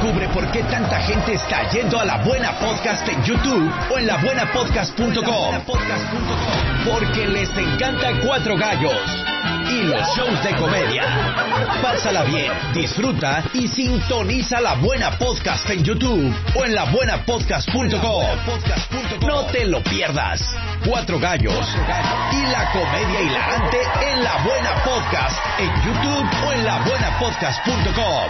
Descubre por qué tanta gente está yendo a La Buena Podcast en YouTube o en labuenapodcast.com. Porque les encanta Cuatro Gallos y los shows de comedia. Pásala bien, disfruta y sintoniza La Buena Podcast en YouTube o en labuenapodcast.com. No te lo pierdas. Cuatro Gallos y la comedia hilarante en La Buena Podcast en YouTube o en labuenapodcast.com.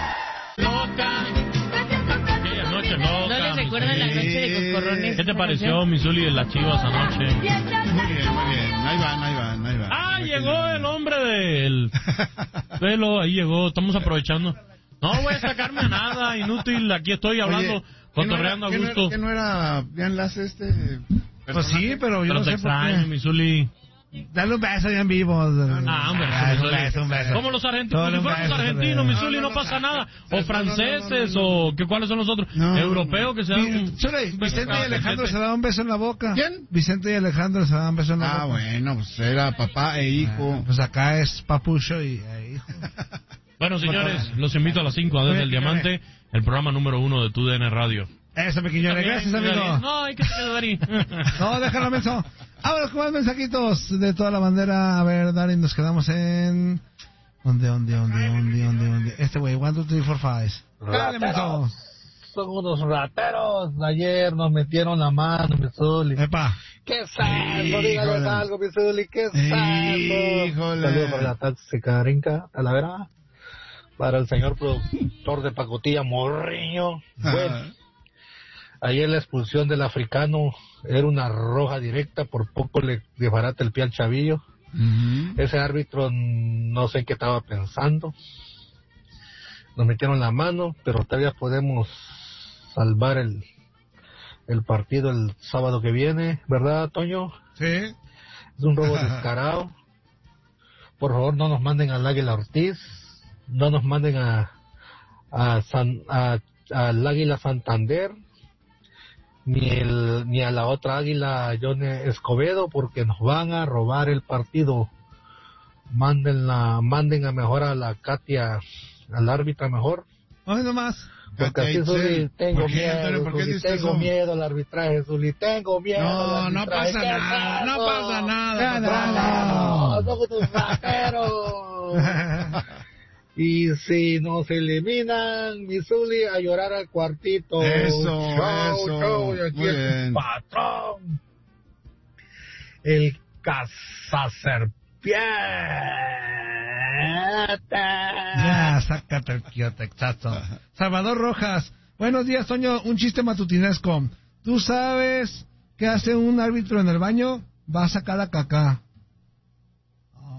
¿No les recuerdan la noche de Coscorrones? ¿Qué te pareció, Misuli, de las Chivas anoche? Muy bien. Ahí van. Llegó el hombre del pelo, ahí llegó, estamos aprovechando. No voy a sacarme a nada, inútil, aquí estoy hablando, cotorreando a gusto. ¿Que no era bien enlace Pues sí, pero yo Pero no te sé por extraño, qué. Dale Dale un beso ya en vivo. un Un beso. Como los argentinos, si fuéramos argentinos, Misuli, no pasa nada. O franceses, o ¿cuáles son los otros? Europeos que se dan un... Vicente y Alejandro se daban un beso en la boca. ¿Quién? Vicente y Alejandro se daban un beso en la boca. Bueno, pues era papá e hijo. Pues acá es papucho y hijo. Bueno, señores, los invito a las 5 a Desde el Diamante, el programa número 1 de TUDN Radio. Eso, pequeñores. Gracias, amigo. No, hay que ser Dari. No, déjalo, menso. Vámonos con más mensajitos de toda la bandera. A ver, Dari, nos quedamos en... ¿Dónde? Este güey, 1, 2, 3, 4, 5. Dale, menso. Son unos rateros. Ayer nos metieron la mano, Misuli. Epa. ¡Qué salvo! Dígales algo, Misuli. ¡Qué salvo! Híjole. Saludos para la táxica Rinca, Talavera. Para el señor productor de pacotilla, Morriño. Bueno, ayer la expulsión del africano era una roja directa. Por poco le desbarata el pie al chavillo. Ese árbitro no sé qué estaba pensando. Nos metieron la mano, pero todavía podemos salvar el partido el sábado que viene, ¿verdad, Toño? Sí. Es un robo descarado. Por favor, no nos manden al Águila Ortiz, no nos manden al Águila Santander, ni a la otra Águila John Escobedo, porque nos van a robar el partido. Manden a mejor a la Katia, al árbitra mejor. Ay, nomás. Porque así, Zuli, tengo miedo al arbitraje, Zuli, tengo miedo al arbitraje. No pasa nada. No, somos tus rateros. Y si nos eliminan, mi Zuli, a llorar al cuartito. Eso. Y aquí Muy es bien. el patrón. El cazaserpiente. Ya, sácate el quiotecazo. Salvador Rojas. Buenos días, Toño. Un chiste matutinesco. ¿Tú sabes qué hace un árbitro en el baño? Va a sacar la caca. Oh,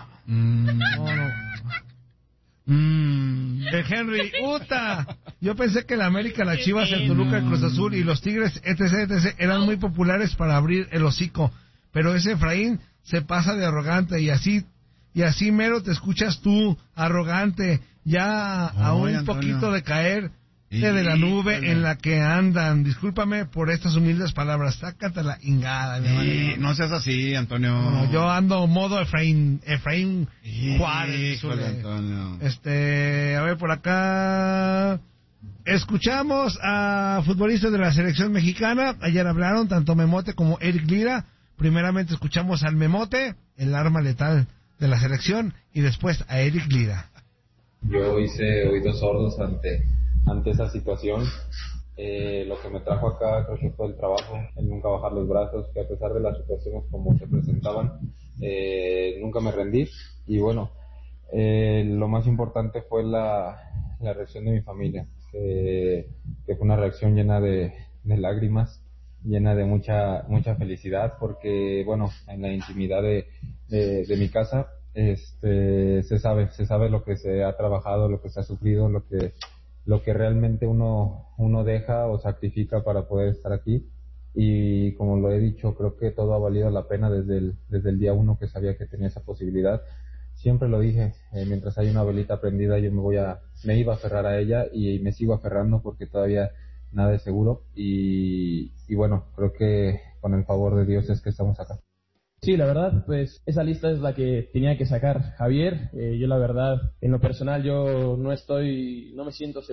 El Henry. ¡Uta! Yo pensé que la América, la Chivas, el Toluca, el Cruz Azul y los Tigres, etc. eran muy populares para abrir el hocico. Pero ese Efraín se pasa de arrogante y así mero te escuchas tú, arrogante, ya a un Antonio. poquito de caer de la nube en la que andan. Discúlpame por estas humildes palabras, sácate la ingada, mi hermano. No seas así, Antonio. Bueno, yo ando modo Efraín Juárez. Híjole, Antonio. A ver, por acá escuchamos a futbolistas de la selección mexicana. Ayer hablaron tanto Memote como Eric Lira. Primeramente escuchamos al Memote, el arma letal de la selección, y después a Eric Lira. Yo hice oídos sordos ante esa situación. Lo que me trajo acá creo que fue el trabajo, el nunca bajar los brazos, que a pesar de las situaciones como se presentaban, nunca me rendí. Y bueno, lo más importante fue la reacción de mi familia, que fue una reacción llena de lágrimas, llena de mucha felicidad, porque bueno, en la intimidad de mi casa se sabe lo que se ha trabajado, lo que se ha sufrido, lo que realmente uno deja o sacrifica para poder estar aquí. Y como lo he dicho, creo que todo ha valido la pena desde el día 1 que sabía que tenía esa posibilidad. Siempre lo dije, mientras hay una velita prendida yo me iba a aferrar a ella, y me sigo aferrando porque todavía nada es seguro, y bueno, creo que con el favor de Dios es que estamos acá. Sí, la verdad, pues esa lista es la que tenía que sacar Javier. Yo la verdad, en lo personal, yo no me siento seguro